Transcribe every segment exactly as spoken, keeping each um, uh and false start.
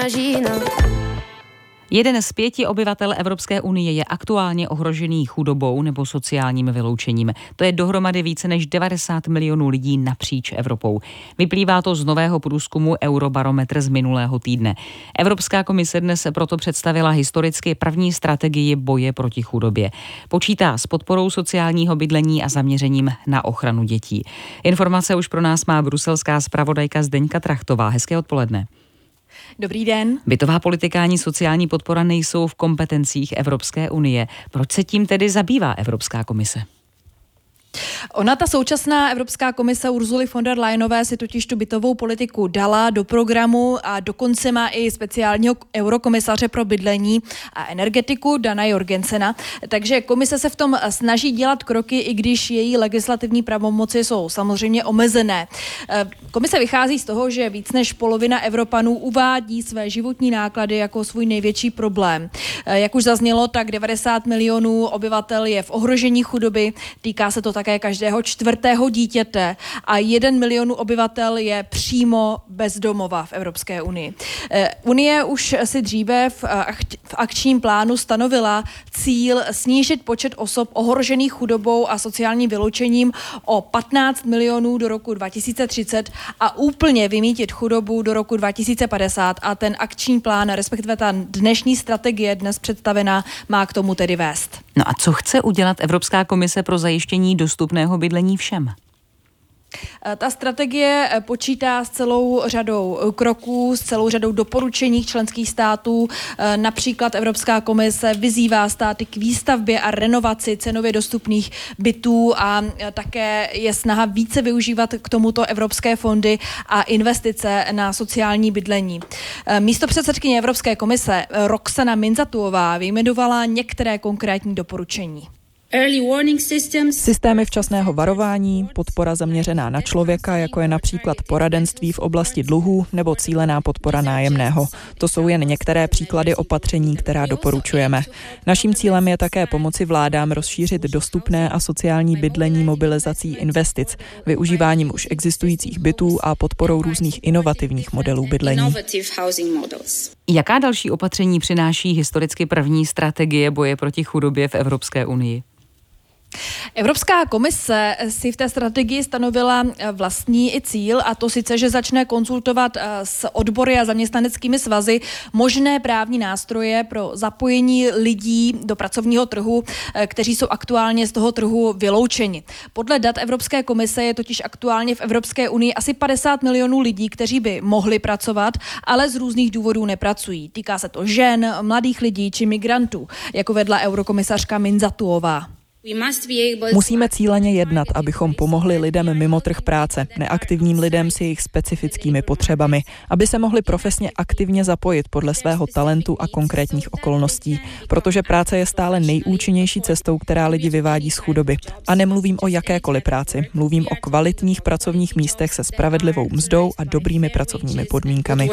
Jeden z pěti obyvatel Evropské unie je aktuálně ohrožený chudobou nebo sociálním vyloučením. To je dohromady více než devadesát milionů lidí napříč Evropou. Vyplývá to z nového průzkumu Eurobarometr z minulého týdne. Evropská komise dnes proto představila historicky první strategii boje proti chudobě. Počítá s podporou sociálního bydlení a zaměřením na ochranu dětí. Informace už pro nás má bruselská zpravodajka Zdeňka Trachtová. Hezké odpoledne. Dobrý den. Bytová politika ani sociální podpora nejsou v kompetencích Evropské unie. Proč se tím tedy zabývá Evropská komise? Ona, ta současná Evropská komise Ursuly von der Leyenové si totiž tu bytovou politiku dala do programu a dokonce má i speciálního eurokomisaře pro bydlení a energetiku Dana Jorgensena. Takže komise se v tom snaží dělat kroky, i když její legislativní pravomoci jsou samozřejmě omezené. Komise vychází z toho, že víc než polovina Evropanů uvádí své životní náklady jako svůj největší problém. Jak už zaznělo, tak devadesát milionů obyvatel je v ohrožení chudoby, týká se to také každého čtvrtého dítěte a jeden milion obyvatel je přímo bezdomova v Evropské unii. Unie už si dříve v akčním plánu stanovila cíl snížit počet osob ohrožených chudobou a sociálním vyloučením o patnáct milionů do roku dva tisíce třicet a úplně vymýtit chudobu do roku dva tisíce padesát a ten akční plán, respektive ta dnešní strategie dnes představená, má k tomu tedy vést. No a co chce udělat Evropská komise pro zajištění dostupného bydlení všem? Ta strategie počítá s celou řadou kroků, s celou řadou doporučení členských států. Například Evropská komise vyzývá státy k výstavbě a renovaci cenově dostupných bytů a také je snaha více využívat k tomuto evropské fondy a investice na sociální bydlení. Místopředsedkyně Evropské komise Roxana Minzatuová vyjmenovala některé konkrétní doporučení. Systémy včasného varování, podpora zaměřená na člověka, jako je například poradenství v oblasti dluhů nebo cílená podpora nájemného. To jsou jen některé příklady opatření, která doporučujeme. Naším cílem je také pomoci vládám rozšířit dostupné a sociální bydlení mobilizací investic, využíváním už existujících bytů a podporou různých inovativních modelů bydlení. Jaká další opatření přináší historicky první strategie boje proti chudobě v Evropské unii? Evropská komise si v té strategii stanovila vlastní i cíl, a to sice, že začne konzultovat s odbory a zaměstnaneckými svazy možné právní nástroje pro zapojení lidí do pracovního trhu, kteří jsou aktuálně z toho trhu vyloučeni. Podle dat Evropské komise je totiž aktuálně v Evropské unii asi padesát milionů lidí, kteří by mohli pracovat, ale z různých důvodů nepracují. Týká se to žen, mladých lidí či migrantů, jako vedla eurokomisařka Minzatuová. Musíme cíleně jednat, abychom pomohli lidem mimo trh práce, neaktivním lidem s jejich specifickými potřebami, aby se mohli profesně aktivně zapojit podle svého talentu a konkrétních okolností, protože práce je stále nejúčinnější cestou, která lidi vyvádí z chudoby. A nemluvím o jakékoliv práci, mluvím o kvalitních pracovních místech se spravedlivou mzdou a dobrými pracovními podmínkami.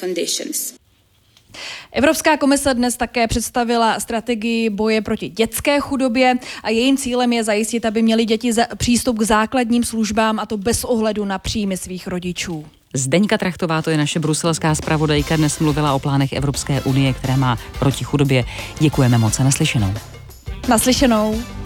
Evropská komise dnes také představila strategii boje proti dětské chudobě a jejím cílem je zajistit, aby měli děti přístup k základním službám, a to bez ohledu na příjmy svých rodičů. Zdeňka Trachtová, to je naše bruselská zpravodajka, dnes mluvila o plánech Evropské unie, které má proti chudobě. Děkujeme moc a naslyšenou. Naslyšenou.